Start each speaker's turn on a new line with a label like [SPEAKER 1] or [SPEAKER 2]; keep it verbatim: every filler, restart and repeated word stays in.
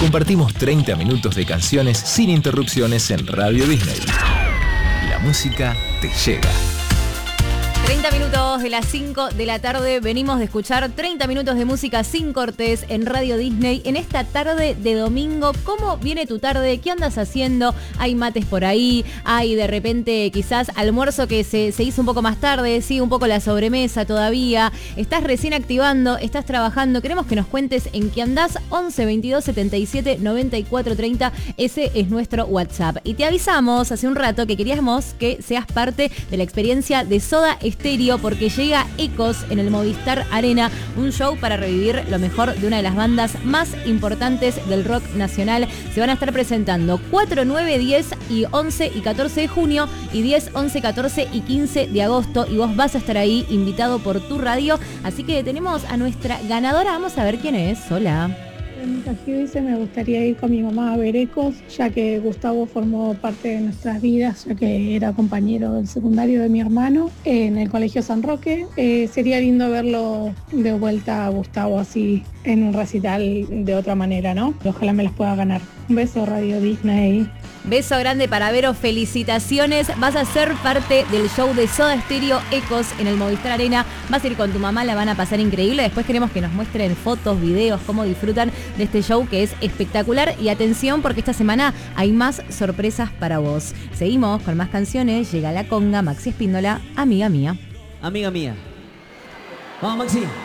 [SPEAKER 1] compartimos treinta minutos de canciones sin interrupciones en Radio Disney. La música te llega.
[SPEAKER 2] treinta minutos de las cinco de la tarde, venimos de escuchar treinta minutos de música sin cortes en Radio Disney en esta tarde de domingo. ¿Cómo viene tu tarde? ¿Qué andas haciendo? ¿Hay mates por ahí? ¿Hay de repente quizás almuerzo que se, se hizo un poco más tarde? ¿Sí? Un poco la sobremesa todavía. ¿Estás recién activando? ¿Estás trabajando? Queremos que nos cuentes en qué andás. once veintidós setenta y siete noventa y cuatro treinta, ese es nuestro WhatsApp. Y te avisamos hace un rato que queríamos que seas parte de la experiencia de Soda Stereo, porque llega Ecos en el Movistar Arena, un show para revivir lo mejor de una de las bandas más importantes del rock nacional. Se van a estar presentando cuatro, nueve, diez y once y catorce de junio y diez, once, catorce y quince de agosto, y vos vas a estar ahí invitado por tu radio. Así que tenemos a nuestra ganadora, vamos a ver quién es. Hola.
[SPEAKER 3] Aquí dice, me gustaría ir con mi mamá a ver Ecos, ya que Gustavo formó parte de nuestras vidas, ya que era compañero del secundario de mi hermano en el Colegio San Roque. Eh, sería lindo verlo de vuelta a Gustavo así en un recital de otra manera, ¿no? Ojalá me las pueda ganar. Un beso, Radio Disney.
[SPEAKER 2] Beso grande para Vero, felicitaciones. Vas a ser parte del show de Soda Stereo Ecos en el Movistar Arena. Vas a ir con tu mamá, la van a pasar increíble. Después queremos que nos muestren fotos, videos, cómo disfrutan de este show que es espectacular. Y atención, porque esta semana hay más sorpresas para vos. Seguimos con más canciones. Llega la conga, Maxi Espíndola, amiga mía.
[SPEAKER 4] Amiga mía. Vamos, Maxi.